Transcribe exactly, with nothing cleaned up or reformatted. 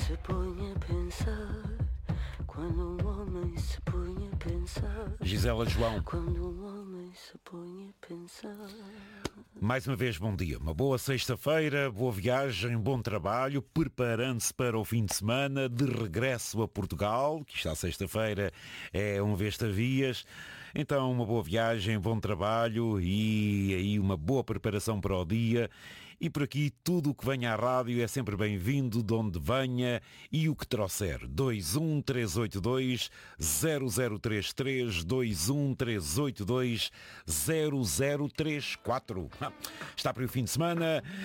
se põe a pensar, quando um homem se põe a pensar, Gisela João. Quando um homem se põe a pensar. Mais uma vez, bom dia. Uma boa sexta-feira, boa viagem, bom trabalho, preparando-se para o fim de semana, de regresso a Portugal, que está sexta-feira é um Vestavias. Então, uma boa viagem, bom trabalho e aí uma boa preparação para o dia. E por aqui, tudo o que venha à rádio é sempre bem-vindo, de onde venha e o que trouxer. dois um três oito dois zero zero três três, dois um três oito dois zero zero três quatro. Está para o fim de semana,